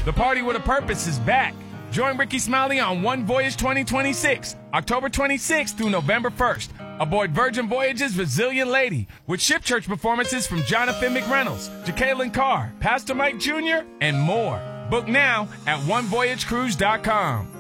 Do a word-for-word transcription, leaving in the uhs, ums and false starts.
The Party with a Purpose is back. Join Ricky Smiley on One Voyage twenty twenty-six, October twenty-sixth through November first, aboard Virgin Voyage's Resilient Lady, with Ship Church performances from Jonathan McReynolds, Jacqueline Carr, Pastor Mike Junior, and more. Book now at one voyage cruise dot com.